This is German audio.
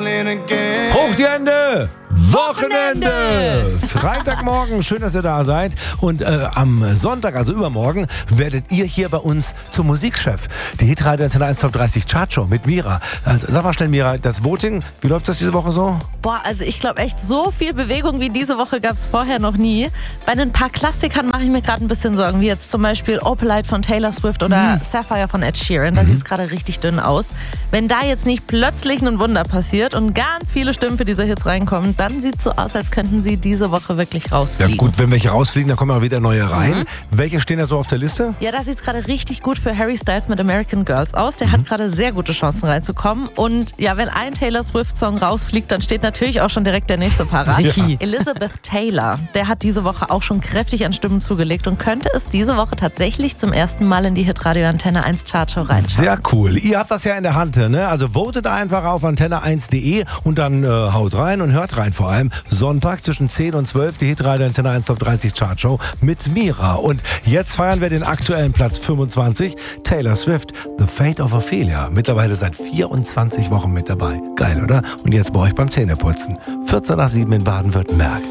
Hoch die Hände! Wochenende! Freitagmorgen, schön, dass ihr da seid. Und am Sonntag, also übermorgen, werdet ihr hier bei uns zum Musikchef. Die Hitradio Antenne 1 Top 30 Chartshow mit Mira. Also, sag mal schnell, Mira, das Voting, wie läuft das diese Woche so? Boah, also ich glaube echt, so viel Bewegung wie diese Woche gab es vorher noch nie. Bei ein paar Klassikern mache ich mir gerade ein bisschen Sorgen, wie jetzt zum Beispiel Opalite von Taylor Swift oder Sapphire von Ed Sheeran. Da sieht es gerade richtig dünn aus. Wenn da jetzt nicht plötzlich ein Wunder passiert und ganz viele Stimmen für diese Hits reinkommen, dann sieht es so aus, als könnten sie diese Woche wirklich rausfliegen. Ja gut, wenn welche rausfliegen, dann kommen auch wieder neue rein. Welche stehen da so auf der Liste? Ja, da sieht es gerade richtig gut für Harry Styles mit American Girls aus. Der hat gerade sehr gute Chancen reinzukommen. Und ja, wenn ein Taylor Swift-Song rausfliegt, dann steht natürlich auch schon direkt der nächste parat. Ja. Elizabeth Taylor, der hat diese Woche auch schon kräftig an Stimmen zugelegt und könnte es diese Woche tatsächlich zum ersten Mal in die Hitradio Antenne 1 Chartshow reinschauen. Sehr cool. Ihr habt das ja in der Hand, ne? Also votet einfach auf antenne1.de und dann haut rein und hört rein vor allem. Sonntag zwischen 10 und 12 die Hitradio Antenne 1 Top 30 Chartshow mit Mira. Und jetzt feiern wir den aktuellen Platz 25, Taylor Swift, The Fate of Ophelia. Mittlerweile seit 24 Wochen mit dabei. Geil, oder? Und jetzt bei euch beim Zähneputzen. 14 nach 7 in Baden-Württemberg.